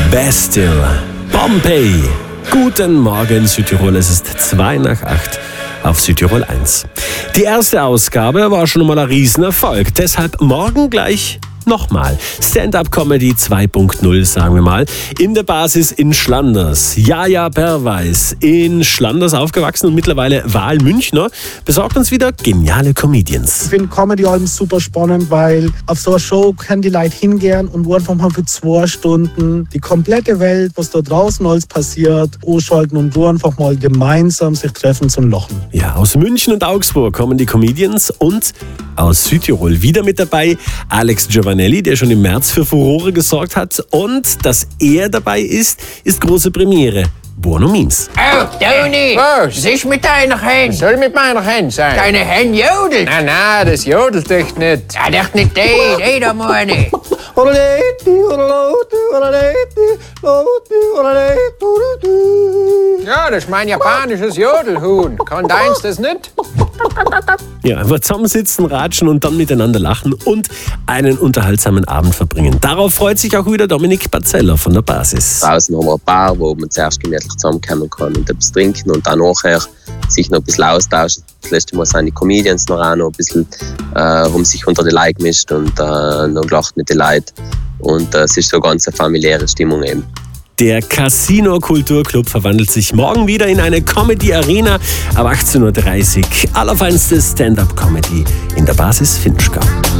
Bastille, Pompeii. Guten Morgen Südtirol, es ist 7:02 auf Südtirol 1. Die erste Ausgabe war schon mal ein Riesenerfolg, deshalb morgen gleich nochmal. Stand-up-Comedy 2.0, sagen wir mal. In der Basis in Schlanders. Jaja Perweis, in Schlanders aufgewachsen und mittlerweile Wahlmünchner, besorgt uns wieder geniale Comedians. Ich finde Comedy allem super spannend, weil auf so eine Show können die Leute hingehen und einfach mal für 2 Stunden die komplette Welt, was da draußen alles passiert, ausschalten und du einfach mal gemeinsam sich treffen zum Lachen. Ja, aus München und Augsburg kommen die Comedians und aus Südtirol wieder mit dabei Alex Giovanelli, der schon im März für Furore gesorgt hat. Und dass er dabei ist große Premiere. Buono Memes. Oh, Toni! Was? Was ist mit deiner Hand? Was soll mit meiner Hand sein? Deine Hand jodelt. Nein, das jodelt echt nicht. Ja, doch nicht die da meine. Ja, das ist mein japanisches Jodelhuhn. Kann deins das nicht? Ja, einfach zusammensitzen, ratschen und dann miteinander lachen und einen unterhaltsamen Abend verbringen. Darauf freut sich auch wieder Dominik Barzeller von der Basis. Draußen haben wir ein Bar, wo man zuerst gemütlich zusammenkommen kann und etwas trinken und dann nachher sich noch ein bisschen austauschen. Vielleicht Mal sind die Comedians noch ein bisschen sich unter die Leute gemischt und noch gelacht mit den Leuten. Und es ist so eine ganz familiäre Stimmung eben. Der Casino Kulturclub verwandelt sich morgen wieder in eine Comedy-Arena ab 18:30 Uhr. Allerfeinste Stand-up-Comedy in der Basis Finchgau.